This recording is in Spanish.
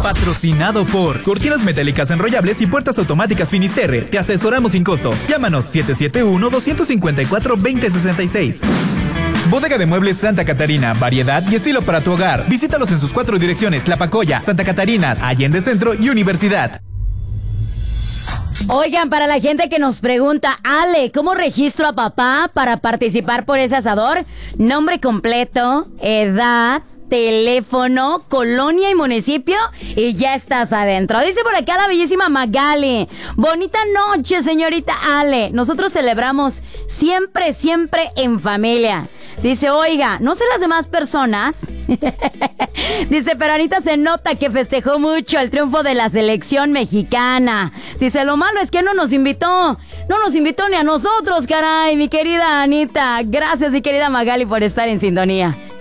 Patrocinado por Cortinas Metálicas Enrollables y Puertas Automáticas Finisterre. Te asesoramos sin costo. Llámanos 771-254-2066. Bodega de Muebles Santa Catarina, variedad y estilo para tu hogar. Visítalos en sus 4 direcciones: Tlapacoya, Santa Catarina, Allende Centro y Universidad. Oigan, para la gente que nos pregunta, Ale, ¿cómo registro a papá para participar por ese asador? Nombre completo, edad, teléfono, colonia y municipio y ya estás adentro. Dice por acá la bellísima Magali: bonita noche, señorita Ale. Nosotros celebramos siempre, siempre en familia. Dice, oiga, no sé las demás personas. Dice, pero Anita se nota que festejó mucho el triunfo de la selección mexicana. Dice, lo malo es que no nos invitó. No nos invitó ni a nosotros, caray, mi querida Anita. Gracias, mi querida Magali, por estar en sintonía.